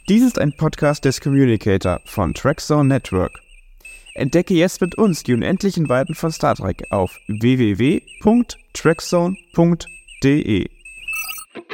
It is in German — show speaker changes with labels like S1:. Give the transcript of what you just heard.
S1: Dies ist ein Podcast des Communicator von Trackzone Network. Entdecke jetzt mit uns die unendlichen Weiten von Star Trek auf www.trackzone.de.